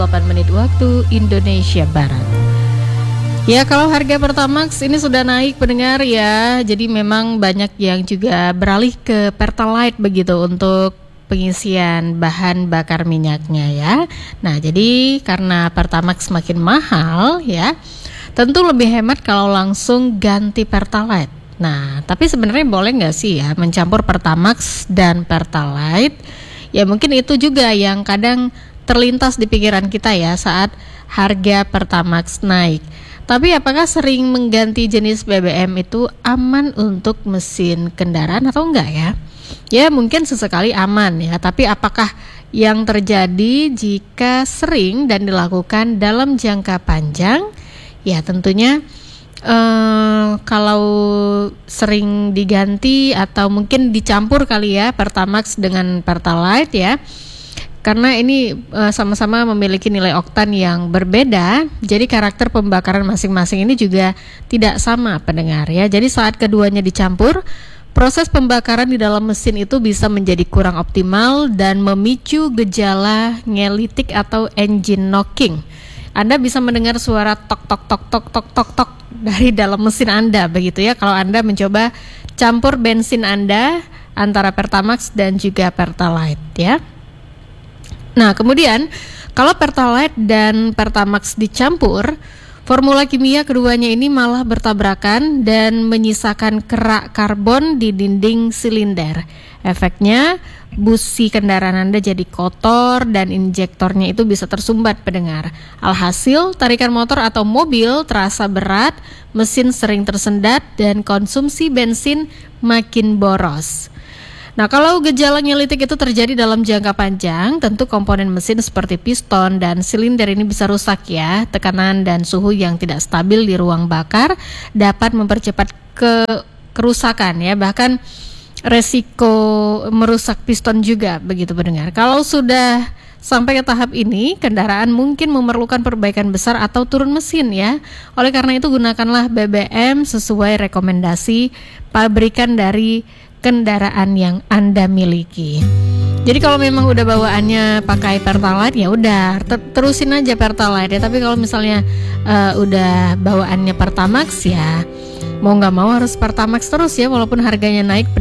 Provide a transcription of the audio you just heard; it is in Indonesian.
8 menit waktu Indonesia Barat. Ya, kalau harga Pertamax ini sudah naik pendengar ya. Jadi memang banyak yang juga beralih ke Pertalite begitu untuk pengisian bahan bakar minyaknya ya. Nah, jadi karena Pertamax makin mahal ya, tentu lebih hemat kalau langsung ganti Pertalite. Nah, tapi sebenarnya boleh nggak sih ya mencampur Pertamax dan Pertalite? Ya mungkin itu juga yang kadang terlintas di pikiran kita ya saat harga Pertamax naik. Tapi apakah sering mengganti jenis BBM itu aman untuk mesin kendaraan atau enggak ya? Ya mungkin sesekali aman ya, tapi apakah yang terjadi jika sering dan dilakukan dalam jangka panjang? Ya tentunya kalau sering diganti atau mungkin dicampur kali ya Pertamax dengan Pertalite ya. Karena ini sama-sama memiliki nilai oktan yang berbeda, jadi karakter pembakaran masing-masing ini juga tidak sama pendengar ya. Jadi saat keduanya dicampur, proses pembakaran di dalam mesin itu bisa menjadi kurang optimal dan memicu gejala ngelitik atau engine knocking. Anda bisa mendengar suara tok tok tok tok tok tok tok dari dalam mesin Anda begitu ya kalau Anda mencoba campur bensin Anda antara Pertamax dan juga Pertalite ya. Nah, kemudian kalau Pertalite dan Pertamax dicampur, formula kimia keduanya ini malah bertabrakan dan menyisakan kerak karbon di dinding silinder. Efeknya, busi kendaraan Anda jadi kotor dan injektornya itu bisa tersumbat pendengar. Alhasil, tarikan motor atau mobil terasa berat, mesin sering tersendat, dan konsumsi bensin makin boros. Nah, kalau gejala nyelitik itu terjadi dalam jangka panjang, tentu komponen mesin seperti piston dan silinder ini bisa rusak ya. Tekanan dan suhu yang tidak stabil di ruang bakar dapat mempercepat kerusakan ya, bahkan resiko merusak piston juga begitu pendengar. Kalau sudah sampai ke tahap ini, kendaraan mungkin memerlukan perbaikan besar atau turun mesin ya. Oleh karena itu gunakanlah BBM sesuai rekomendasi pabrikan dari kendaraan yang Anda miliki. Jadi kalau memang udah bawaannya pakai Pertalite ya udah terusin aja Pertalite ya. Tapi kalau misalnya udah bawaannya Pertamax ya mau nggak mau harus Pertamax terus ya walaupun harganya naik.